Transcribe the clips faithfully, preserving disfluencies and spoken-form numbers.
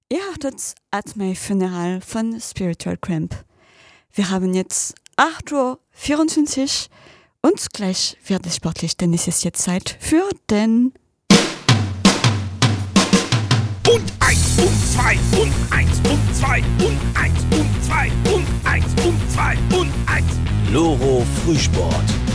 Ihr hörtet at my funeral von Spiritual Cramp. Wir haben jetzt acht Uhr vierundzwanzig und gleich wird es sportlich, denn es ist jetzt Zeit für den... Und eins und zwei und eins und zwei und eins und zwei und eins und zwei und eins. Loro Frühsport.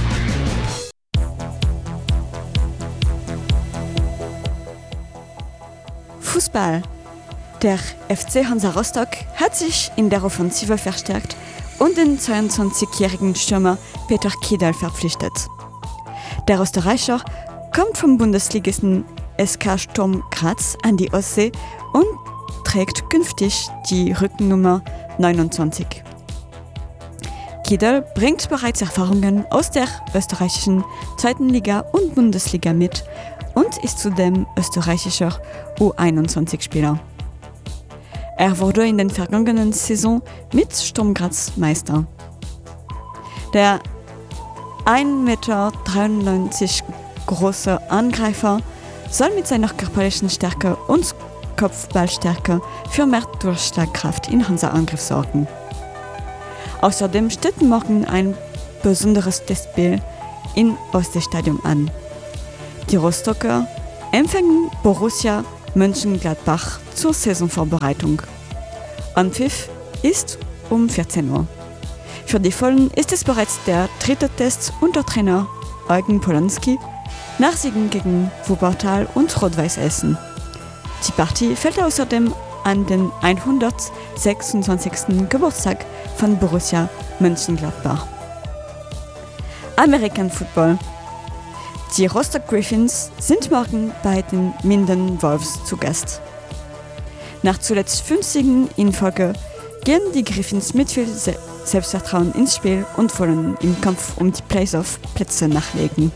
Fußball. Der F C Hansa Rostock hat sich in der Offensive verstärkt und den zweiundzwanzigjährigen Stürmer Peter Kidal verpflichtet. Der Österreicher kommt vom Bundesligisten S K Sturm Graz an die Ostsee und trägt künftig die Rückennummer neunundzwanzig. Kidal bringt bereits Erfahrungen aus der österreichischen zweiten Liga und Bundesliga mit und ist zudem österreichischer U einundzwanzig-Spieler. Er wurde in den vergangenen Saison mit Sturm Graz Meister. Der ein Meter dreiundneunzig große Angreifer soll mit seiner körperlichen Stärke und Kopfballstärke für mehr Durchschlagkraft in Hansa-Angriff sorgen. Außerdem steht morgen ein besonderes Testspiel im Ostseestadion an. Die Rostocker empfangen Borussia Mönchengladbach zur Saisonvorbereitung. Anpfiff ist um vierzehn Uhr. Für die Vollen ist es bereits der dritte Test unter Trainer Eugen Polanski nach Siegen gegen Wuppertal und Rot-Weiß Essen. Die Partie fällt außerdem an den hundertsechsundzwanzigsten Geburtstag von Borussia Mönchengladbach. American Football. Die Rostock Griffins sind morgen bei den Minden Wolves zu Gast. Nach zuletzt fünf Siegen in Folge gehen die Griffins mit viel Se- Selbstvertrauen ins Spiel und wollen im Kampf um die Playoff-Plätze nachlegen.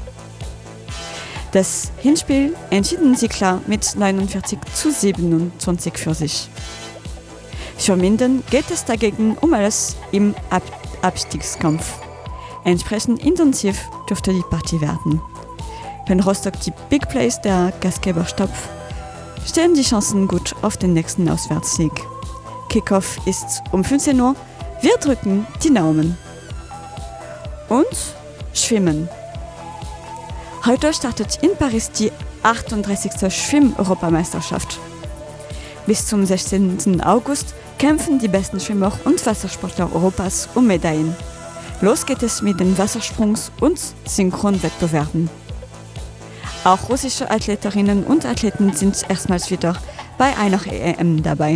Das Hinspiel entschieden sie klar mit neunundvierzig zu siebenundzwanzig für sich. Für Minden geht es dagegen um alles im Ab- Abstiegskampf. Entsprechend intensiv dürfte die Partie werden. Wenn Rostock die Big Plays der Gastgeber stopft, stehen die Chancen gut auf den nächsten Auswärtssieg. Kickoff ist um fünfzehn Uhr. Wir drücken die Daumen. Und Schwimmen. Heute startet in Paris die achtunddreißigste Schwimm-Europameisterschaft. Bis zum sechzehnten August kämpfen die besten Schwimmer und Wassersportler Europas um Medaillen. Los geht es mit den Wassersprungs- und Synchronwettbewerben. Auch russische Athletinnen und Athleten sind erstmals wieder bei einer E M dabei.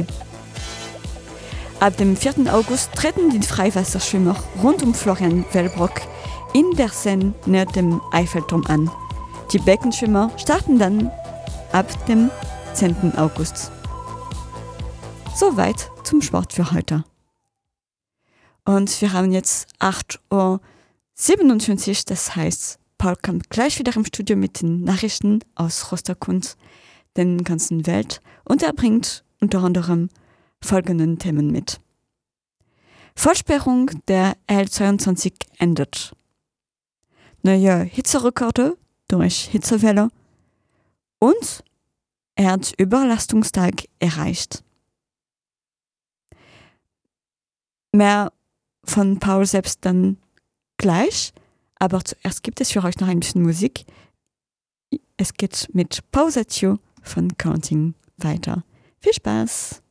Ab dem vierten August treten die Freiwasserschwimmer rund um Florian Wellbrock in der Seine näher dem Eiffelturm an. Die Beckenschwimmer starten dann ab dem zehnten August. Soweit zum Sport für heute. Und wir haben jetzt acht Uhr siebenundfünfzig, das heißt, Paul kommt gleich wieder im Studio mit den Nachrichten aus Rostock und der ganzen Welt und er bringt unter anderem folgende Themen mit. Vollsperrung der L zweiundzwanzig endet. Neue Hitzerekorde durch Hitzewelle und Erdüberlastungstag erreicht. Mehr von Paul selbst dann gleich, aber zuerst gibt es für euch noch ein bisschen Musik. Es geht mit Pausatio von Counting weiter. Viel Spaß!